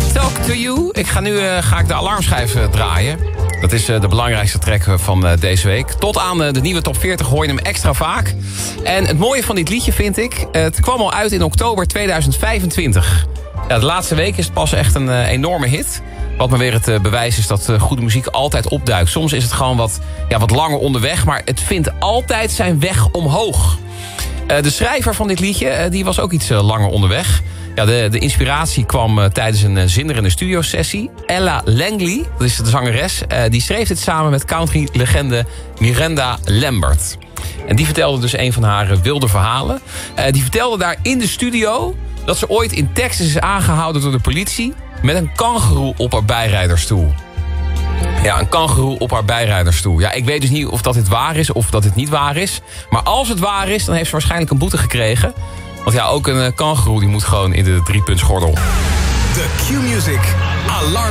Talk to You. Ga ik de alarmschijf draaien. Dat is de belangrijkste track van deze week. Tot aan de nieuwe top 40 hoor je hem extra vaak. En het mooie van dit liedje vind ik... het kwam al uit in oktober 2025. Ja, de laatste week is het pas echt een enorme hit. Wat maar weer het bewijs is dat goede muziek altijd opduikt. Soms is het gewoon wat langer onderweg... maar het vindt altijd zijn weg omhoog. De schrijver van dit liedje die was ook iets langer onderweg... Ja, de inspiratie kwam tijdens een zinderende studiosessie. Ella Langley, dat is de zangeres... die schreef dit samen met country-legende Miranda Lambert. En die vertelde dus een van haar wilde verhalen. Die vertelde daar in de studio... dat ze ooit in Texas is aangehouden door de politie... met een kangoeroe op haar bijrijdersstoel. Ja, een kangoeroe op haar bijrijdersstoel. Ja, ik weet dus niet of dat dit waar is of dat dit niet waar is. Maar als het waar is, dan heeft ze waarschijnlijk een boete gekregen... Want ja, ook een kangoeroe die moet gewoon in de 3-puntsgordel. De Q-Music Alarm.